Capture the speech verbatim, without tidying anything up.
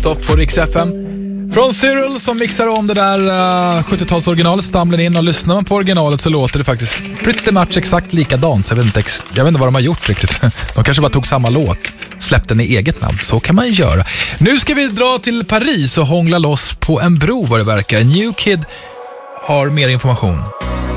Nonstop på Rix F M. Från Cyril som mixar om det där uh, sjuttiotalsoriginalet, stamlen in, och lyssnar man på originalet så låter det faktiskt pretty much exakt likadant. Så jag vet inte, ex- jag vet inte vad de har gjort riktigt. De kanske bara tog samma låt, släppte den i eget namn. Så kan man göra. Nu ska vi dra till Paris och hångla loss på en bro vad det verkar. New Kid har mer information.